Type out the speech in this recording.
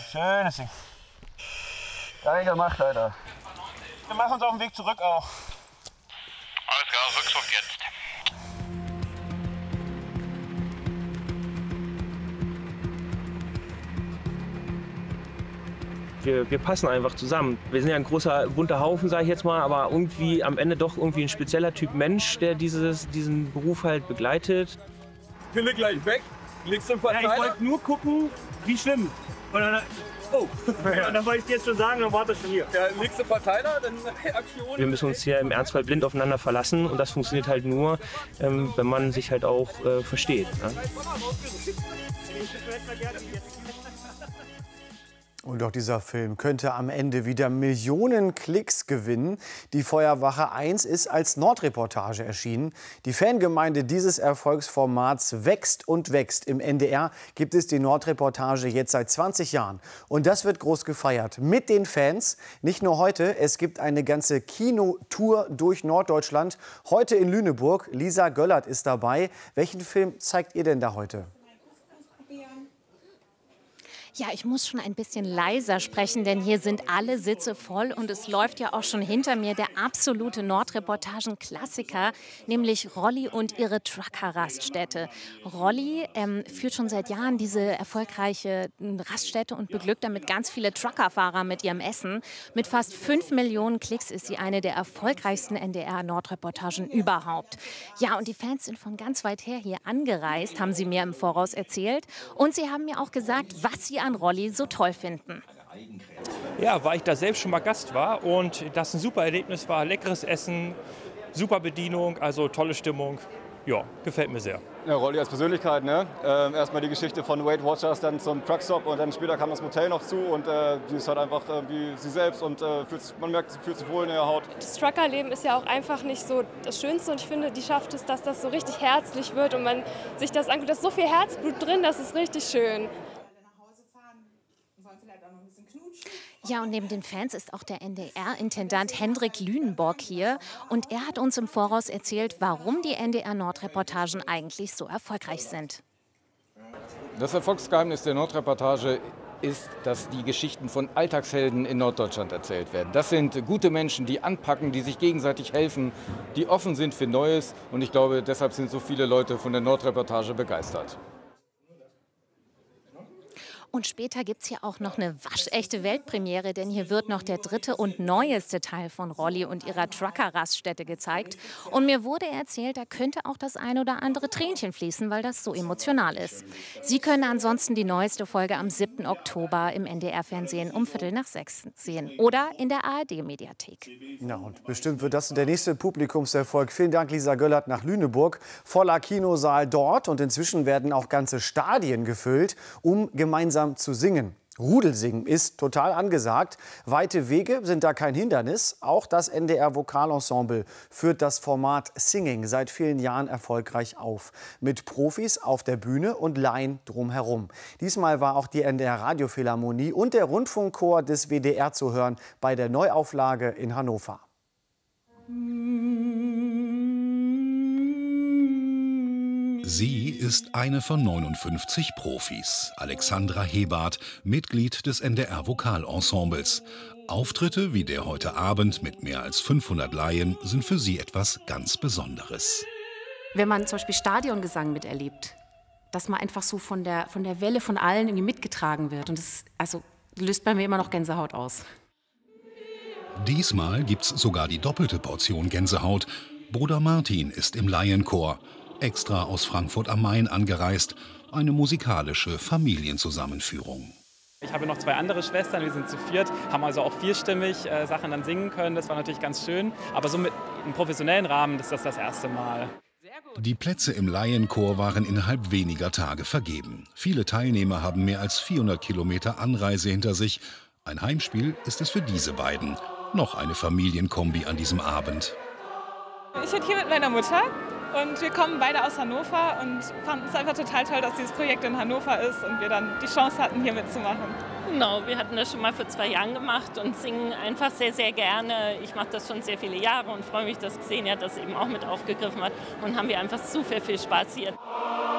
Schönes Ding. Geil gemacht, Alter. Wir machen uns auf den Weg zurück auch. Alles klar, Rückzug jetzt. Wir passen einfach zusammen. Wir sind ja ein großer, bunter Haufen, sage ich jetzt mal, aber irgendwie am Ende doch irgendwie ein spezieller Typ Mensch, der diesen Beruf halt begleitet. Pille gleich weg, legst im Verteiler. Ja, ich wollte nur gucken, wie schlimm. Und dann, oh, und dann wollte ich dir jetzt schon sagen, dann wartest du hier. Ja, legst im Verteiler, dann Reaktion. Wir müssen uns hier im Ernstfall blind aufeinander verlassen und das funktioniert halt nur, wenn man sich halt auch versteht. Ne? Und auch dieser Film könnte am Ende wieder Millionen Klicks gewinnen. Die Feuerwache 1 ist als Nordreportage erschienen. Die Fangemeinde dieses Erfolgsformats wächst und wächst. Im NDR gibt es die Nordreportage jetzt seit 20 Jahren. Und das wird groß gefeiert mit den Fans. Nicht nur heute, es gibt eine ganze Kinotour durch Norddeutschland. Heute in Lüneburg. Lisa Göllert ist dabei. Welchen Film zeigt ihr denn da heute? Ja, ich muss schon ein bisschen leiser sprechen, denn hier sind alle Sitze voll und es läuft ja auch schon hinter mir der absolute Nordreportagen-Klassiker, nämlich Rolli und ihre Trucker-Raststätte. Rolli führt schon seit Jahren diese erfolgreiche Raststätte und beglückt damit ganz viele Truckerfahrer mit ihrem Essen. Mit fast 5 Millionen Klicks ist sie eine der erfolgreichsten NDR-Nordreportagen überhaupt. Ja, und die Fans sind von ganz weit her hier angereist, haben sie mir im Voraus erzählt. Und sie haben mir auch gesagt, was sie an Rolli so toll finden. Ja, weil ich da selbst schon mal Gast war und das ein super Erlebnis war. Leckeres Essen, super Bedienung, also tolle Stimmung. Ja, gefällt mir sehr. Ja, Rolli als Persönlichkeit, ne? Erstmal die Geschichte von Weight Watchers, dann zum Truckstop und dann später kam das Motel noch zu und die ist halt einfach wie sie selbst und man merkt, sie fühlt sich wohl in ihrer Haut. Das Truckerleben ist ja auch einfach nicht so das Schönste und ich finde, die schafft es, dass das so richtig herzlich wird und man sich das anguckt. Da ist so viel Herzblut drin, das ist richtig schön. Ja, und neben den Fans ist auch der NDR-Intendant Hendrik Lünenborg hier. Und er hat uns im Voraus erzählt, warum die NDR-Nordreportagen eigentlich so erfolgreich sind. Das Erfolgsgeheimnis der Nordreportage ist, dass die Geschichten von Alltagshelden in Norddeutschland erzählt werden. Das sind gute Menschen, die anpacken, die sich gegenseitig helfen, die offen sind für Neues. Und ich glaube, deshalb sind so viele Leute von der Nordreportage begeistert. Und später gibt es hier auch noch eine waschechte Weltpremiere, denn hier wird noch der dritte und neueste Teil von Rolli und ihrer Trucker-Raststätte gezeigt. Und mir wurde erzählt, da könnte auch das ein oder andere Tränchen fließen, weil das so emotional ist. Sie können ansonsten die neueste Folge am 7. Oktober im NDR-Fernsehen um 5:45 sehen oder in der ARD-Mediathek. Ja, und bestimmt wird das der nächste Publikumserfolg. Vielen Dank, Lisa Göllert, nach Lüneburg. Voller Kinosaal dort und inzwischen werden auch ganze Stadien gefüllt, um gemeinsam zu singen. Rudelsingen ist total angesagt. Weite Wege sind da kein Hindernis. Auch das NDR-Vokalensemble führt das Format Singing seit vielen Jahren erfolgreich auf. Mit Profis auf der Bühne und Laien drumherum. Diesmal war auch die NDR-Radiophilharmonie und der Rundfunkchor des WDR zu hören bei der Neuauflage in Hannover. Sie ist eine von 59 Profis. Alexandra Hebart, Mitglied des NDR-Vokalensembles. Auftritte wie der heute Abend mit mehr als 500 Laien sind für sie etwas ganz Besonderes. Wenn man zum Beispiel Stadiongesang miterlebt, dass man einfach so von der Welle von allen irgendwie mitgetragen wird. Und das löst bei mir immer noch Gänsehaut aus. Diesmal gibt's sogar die doppelte Portion Gänsehaut. Bruder Martin ist im Laienchor. Extra aus Frankfurt am Main angereist. Eine musikalische Familienzusammenführung. Ich habe noch 2 andere Schwestern, wir sind zu viert, haben also auch vierstimmig Sachen dann singen können. Das war natürlich ganz schön. Aber so mit einem professionellen Rahmen ist das das erste Mal. Die Plätze im Laienchor waren innerhalb weniger Tage vergeben. Viele Teilnehmer haben mehr als 400 Kilometer Anreise hinter sich. Ein Heimspiel ist es für diese beiden. Noch eine Familienkombi an diesem Abend. Ich bin hier mit meiner Mutter. Und wir kommen beide aus Hannover und fanden es einfach total toll, dass dieses Projekt in Hannover ist und wir dann die Chance hatten, hier mitzumachen. Genau, wir hatten das schon mal vor 2 Jahren gemacht und singen einfach sehr, sehr gerne. Ich mache das schon sehr viele Jahre und freue mich, dass Xenia das eben auch mit aufgegriffen hat und haben wir einfach super viel Spaß hier.